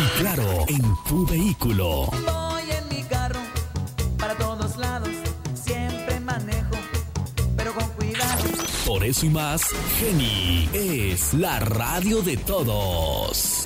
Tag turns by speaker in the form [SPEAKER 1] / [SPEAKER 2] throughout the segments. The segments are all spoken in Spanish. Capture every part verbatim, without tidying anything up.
[SPEAKER 1] Y claro, en tu vehículo.
[SPEAKER 2] Voy en mi carro para todos lados, siempre manejo, pero con cuidado.
[SPEAKER 1] Por eso y más, Geni es la radio de todos.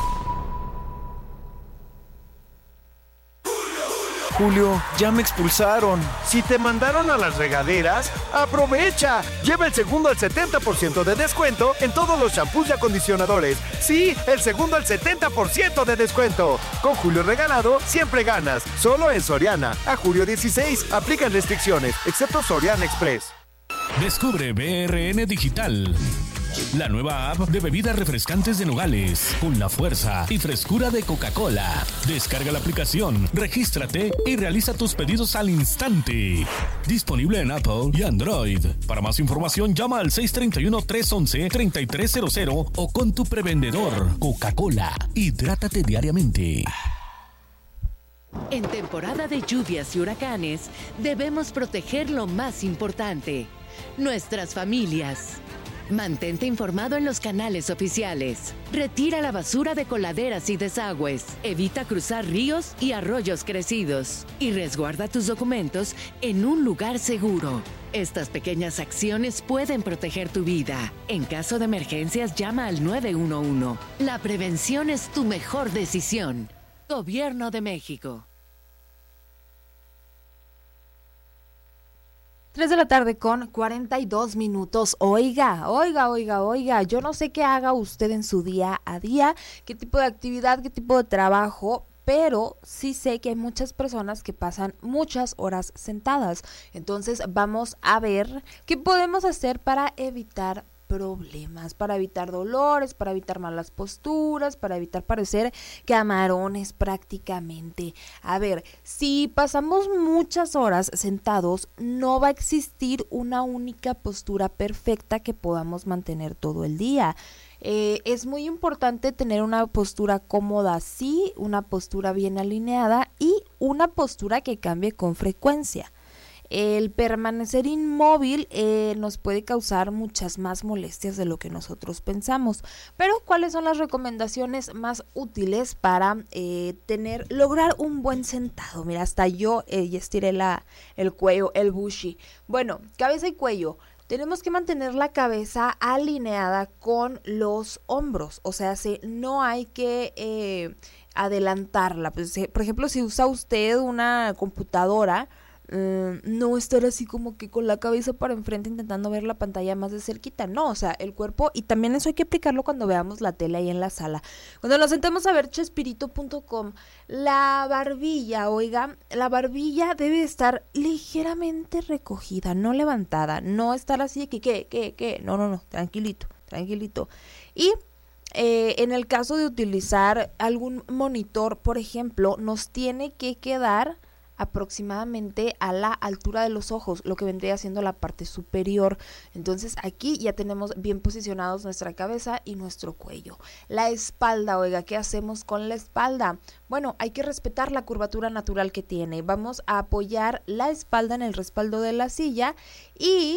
[SPEAKER 3] Julio, ya me expulsaron. Si te mandaron a las regaderas, ¡aprovecha! Lleva el segundo al setenta por ciento de descuento en todos los champús y acondicionadores. Sí, el segundo al setenta por ciento de descuento. Con Julio Regalado, siempre ganas. Solo en Soriana. A julio dieciséis, aplican restricciones, excepto Soriana Express.
[SPEAKER 1] Descubre B R N Digital, la nueva app de bebidas refrescantes de Nogales, con la fuerza y frescura de Coca-Cola. Descarga la aplicación, regístrate y realiza tus pedidos al instante. Disponible en Apple y Android. Para más información, llama al seis tres uno, tres uno uno, tres tres cero cero o con tu prevendedor. Coca-Cola, hidrátate diariamente.
[SPEAKER 4] En temporada de lluvias y huracanes, debemos proteger lo más importante: nuestras familias. Mantente informado en los canales oficiales. Retira la basura de coladeras y desagües. Evita cruzar ríos y arroyos crecidos. Y resguarda tus documentos en un lugar seguro. Estas pequeñas acciones pueden proteger tu vida. En caso de emergencias, llama al nueve uno uno. La prevención es tu mejor decisión. Gobierno de México.
[SPEAKER 5] tres de la tarde con cuarenta y dos minutos. Oiga, oiga, oiga, oiga, yo no sé qué haga usted en su día a día, qué tipo de actividad, qué tipo de trabajo, pero sí sé que hay muchas personas que pasan muchas horas sentadas. Entonces vamos a ver qué podemos hacer para evitar problemas, para evitar dolores, para evitar malas posturas, para evitar parecer camarones prácticamente. A ver, si pasamos muchas horas sentados, no va a existir una única postura perfecta que podamos mantener todo el día. Eh, es muy importante tener una postura cómoda, sí, una postura bien alineada y una postura que cambie con frecuencia. El permanecer inmóvil eh, nos puede causar muchas más molestias de lo que nosotros pensamos. Pero, ¿cuáles son las recomendaciones más útiles para eh, tener, lograr un buen sentado? Mira, hasta yo eh, ya estiré la, el cuello, el bushi. Bueno, cabeza y cuello. Tenemos que mantener la cabeza alineada con los hombros. O sea, si no hay que eh, adelantarla. Pues, por ejemplo, si usa usted una computadora, Uh, no estar así como que con la cabeza para enfrente intentando ver la pantalla más de cerquita, no, o sea, el cuerpo, y también eso hay que aplicarlo cuando veamos la tele ahí en la sala, cuando nos sentemos a ver chespirito punto com, la barbilla, oiga, la barbilla debe estar ligeramente recogida, no levantada, no estar así que, que, que, que, no, no, no, tranquilito, tranquilito, y Eh, en el caso de utilizar algún monitor, por ejemplo, nos tiene que quedar aproximadamente a la altura de los ojos, lo que vendría siendo la parte superior. Entonces aquí ya tenemos bien posicionados nuestra cabeza y nuestro cuello. La espalda, oiga, ¿qué hacemos con la espalda? Bueno, hay que respetar la curvatura natural que tiene. Vamos a apoyar la espalda en el respaldo de la silla y...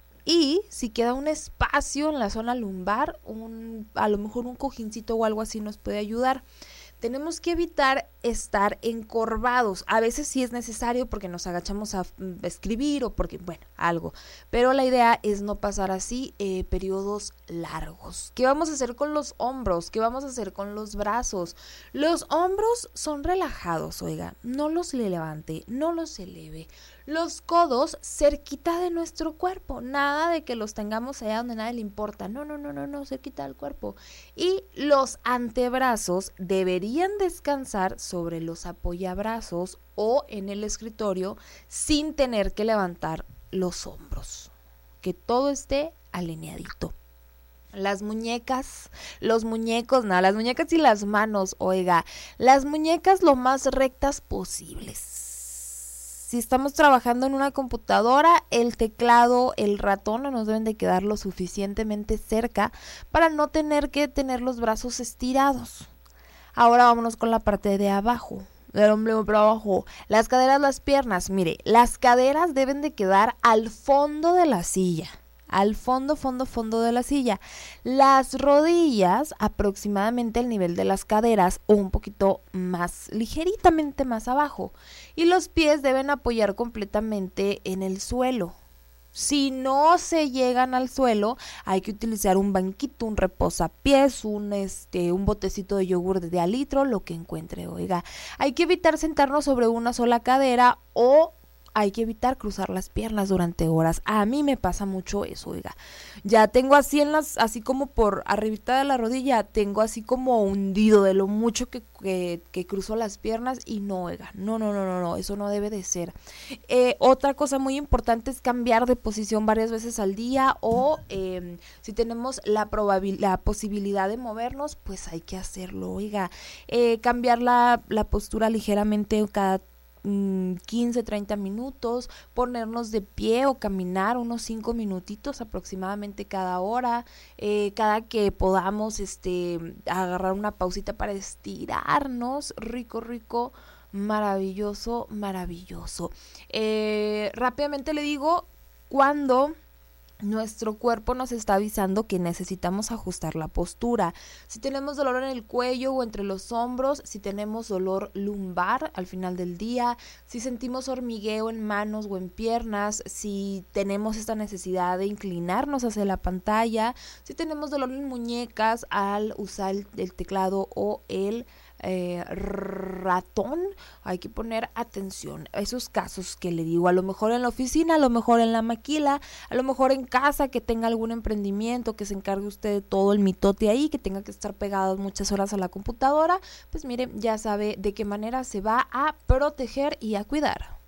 [SPEAKER 5] Y si queda un espacio en la zona lumbar, un, a lo mejor un cojincito o algo así nos puede ayudar. Tenemos que evitar estar encorvados. A veces sí es necesario porque nos agachamos a escribir o porque, bueno, algo. Pero la idea es no pasar así eh, periodos largos. ¿Qué vamos a hacer con los hombros? ¿Qué vamos a hacer con los brazos? Los hombros son relajados, oiga. No los levante, no los eleve. Los codos cerquita de nuestro cuerpo, nada de que los tengamos allá donde nadie le importa, no, no, no, no, no, cerquita del cuerpo. Y los antebrazos deberían descansar sobre los apoyabrazos o en el escritorio sin tener que levantar los hombros, que todo esté alineadito. Las muñecas, los muñecos, no, las muñecas y las manos, oiga, las muñecas lo más rectas posibles. Si estamos trabajando en una computadora, el teclado, el ratón no nos deben de quedar lo suficientemente cerca para no tener que tener los brazos estirados. Ahora vámonos con la parte de abajo, del ombligo para abajo. Las caderas, las piernas. Mire, las caderas deben de quedar al fondo de la silla. al fondo, fondo, fondo de la silla. Las rodillas aproximadamente al nivel de las caderas o un poquito más, ligeritamente más abajo. Y los pies deben apoyar completamente en el suelo. Si no se llegan al suelo, hay que utilizar un banquito, un reposapiés, un este, un botecito de yogur de a litro, lo que encuentre, oiga. Hay que evitar sentarnos sobre una sola cadera o hay que evitar cruzar las piernas durante horas. A mí me pasa mucho eso, oiga. Ya tengo así en las, así como por arribita de la rodilla, tengo así como hundido de lo mucho que, que, que cruzo las piernas y no, oiga, no, no, no, no, no, eso no debe de ser. Eh, otra cosa muy importante es cambiar de posición varias veces al día o eh, si tenemos la probabil- la posibilidad de movernos, pues hay que hacerlo, oiga. Eh, cambiar la, la postura ligeramente cada quince, treinta minutos, ponernos de pie o caminar unos cinco minutitos aproximadamente cada hora, eh, cada que podamos este, agarrar una pausita para estirarnos, rico, rico, maravilloso, maravilloso. Eh, rápidamente le digo, cuando nuestro cuerpo nos está avisando que necesitamos ajustar la postura. Si tenemos dolor en el cuello o entre los hombros, si tenemos dolor lumbar al final del día, si sentimos hormigueo en manos o en piernas, si tenemos esta necesidad de inclinarnos hacia la pantalla, si tenemos dolor en muñecas al usar el, el teclado o el Eh, ratón, hay que poner atención a esos casos que le digo, a lo mejor en la oficina, a lo mejor en la maquila, a lo mejor en casa, que tenga algún emprendimiento, que se encargue usted de todo el mitote ahí, que tenga que estar pegado muchas horas a la computadora, pues mire, ya sabe de qué manera se va a proteger y a cuidar.